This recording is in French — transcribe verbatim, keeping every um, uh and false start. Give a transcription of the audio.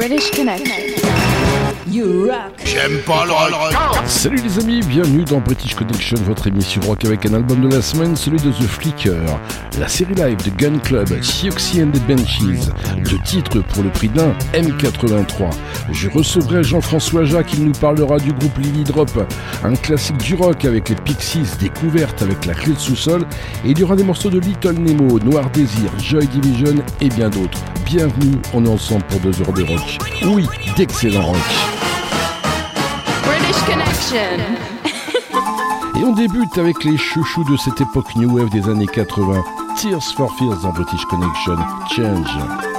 British Connection. You rock. J'aime pas le rock. Salut les amis, bienvenue dans British Connection, votre émission rock avec un album de la semaine, celui de The Flicker, la série live de Gun Club, Siouxsie and the Banshees, deux titres pour le prix d'un M quatre-vingt-trois. Je recevrai Jean-François Jacques, il nous parlera du groupe Lily Drop, un classique du rock avec les Pixies, découverte avec la clé de sous-sol, et il y aura des morceaux de Little Nemo, Noir Désir, Joy Division et bien d'autres. Bienvenue, on est ensemble pour deux heures de rock. Oui, d'excellent rock. British Connection. Et on débute avec les chouchous de cette époque New Wave des années quatre-vingts. Tears for Fears dans British Connection. Change.